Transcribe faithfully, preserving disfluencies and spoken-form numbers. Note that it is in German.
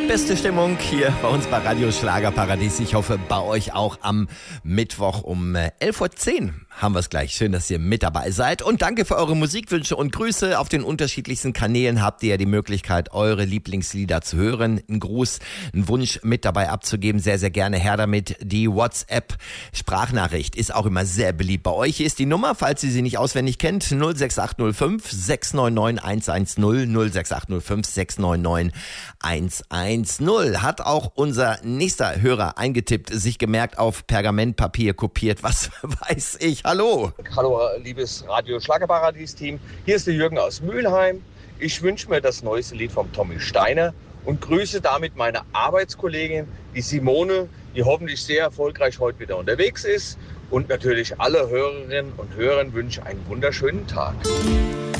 Beste Stimmung hier bei uns bei Radio Schlagerparadies. Ich hoffe, bei euch auch am Mittwoch um elf Uhr zehn haben wir es gleich. Schön, dass ihr mit dabei seid. Und danke für eure Musikwünsche und Grüße. Auf den unterschiedlichsten Kanälen habt ihr ja die Möglichkeit, eure Lieblingslieder zu hören. Einen Gruß, einen Wunsch mit dabei abzugeben. Sehr, sehr gerne her damit. Die WhatsApp-Sprachnachricht ist auch immer sehr beliebt bei euch. Hier ist die Nummer, falls ihr sie nicht auswendig kennt. null sechs acht null fünf sechs neun neun eins eins null null sechs acht null fünf sechs neun neun eins eins null. Hat auch unser nächster Hörer eingetippt, sich gemerkt, auf Pergamentpapier kopiert. Was weiß ich? Hallo. Hallo, liebes Radio Schlagerparadies-Team. Hier ist der Jürgen aus Mülheim. Ich wünsche mir das neueste Lied von Tommy Steiner und grüße damit meine Arbeitskollegin, die Simone, die hoffentlich sehr erfolgreich heute wieder unterwegs ist. Und natürlich alle Hörerinnen und Hörern wünsche ich einen wunderschönen Tag.